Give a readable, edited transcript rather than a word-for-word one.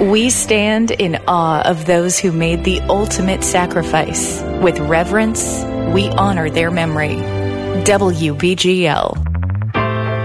We stand in awe of those who made the ultimate sacrifice. With reverence, we honor their memory. WBGL.